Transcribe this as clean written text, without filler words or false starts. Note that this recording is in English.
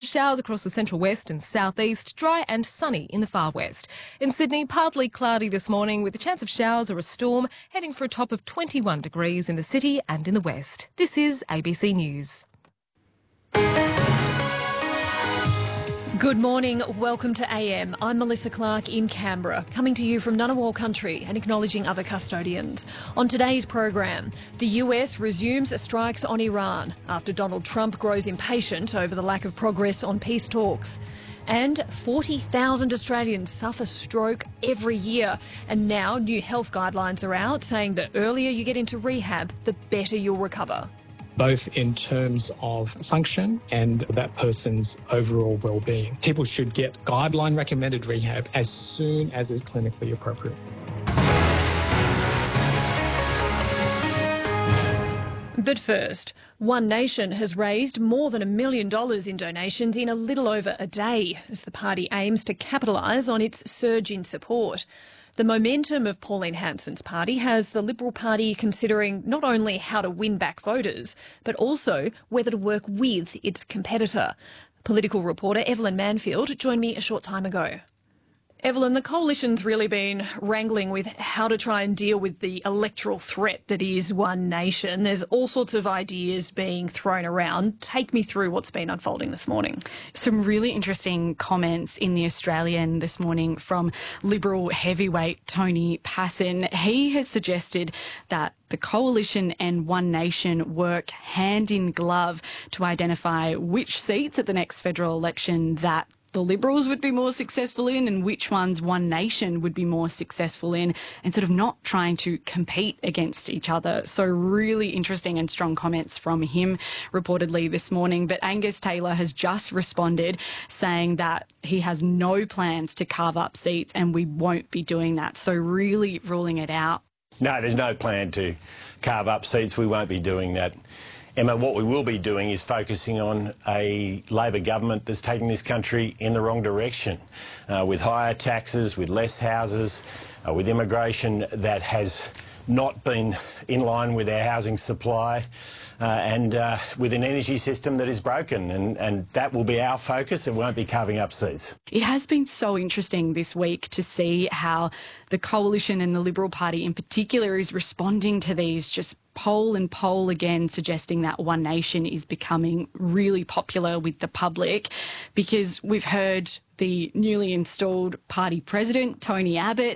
showers across the central west and southeast, dry and sunny in the far west. In Sydney, partly cloudy this morning with a chance of showers or a storm, heading for a top of 21 degrees in the city and in the west. This is ABC News. Good morning, welcome to AM. I'm Melissa Clark in Canberra, coming to you from Ngunnawal country and acknowledging other custodians. On today's program, the US resumes strikes on Iran after Donald Trump grows impatient over the lack of progress on peace talks. And 40,000 Australians suffer stroke every year. And now new health guidelines are out saying the earlier you get into rehab, the better you'll recover. Both in terms of function and that person's overall well-being. People should get guideline recommended rehab as soon as is clinically appropriate. But first, One Nation has raised more than $1 million in donations in a little over a day as the party aims to capitalise on its surge in support. The momentum of Pauline Hanson's party has the Liberal Party considering not only how to win back voters, but also whether to work with its competitor. Political reporter Evelyn Manfield joined me a short time ago. Evelyn, the coalition's really been wrangling with how to try and deal with the electoral threat that is One Nation. There's all sorts of ideas being thrown around. Take me through what's been unfolding this morning. Some really interesting comments in The Australian this morning from Liberal heavyweight Tony Passon. He has suggested that the coalition and One Nation work hand in glove to identify which seats at the next federal election that the Liberals would be more successful in and which ones One Nation would be more successful in, and sort of not trying to compete against each other. So really interesting and strong comments from him reportedly this morning. But Angus Taylor has just responded saying that he has no plans to carve up seats and we won't be doing that. So really ruling it out. No, there's no plan to carve up seats. We won't be doing that. Emma, what we will be doing is focusing on a Labor government that's taking this country in the wrong direction, with higher taxes, with less houses, with immigration that has not been in line with our housing supply, and with an energy system that is broken. And that will be our focus. It won't be carving up seats. It has been so interesting this week to see how the coalition and the Liberal Party in particular is responding to these just poll again, suggesting that One Nation is becoming really popular with the public, because we've heard the newly installed party president, Tony Abbott,